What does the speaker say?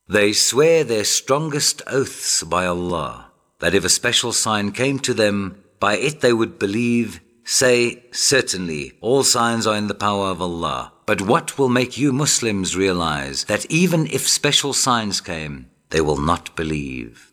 They swear their strongest oaths by Allah, that if a special sign came to them, by it they would believe. Say, certainly, all signs are in the power of Allah. But what will make you Muslims realize that even if special signs came, they will not believe?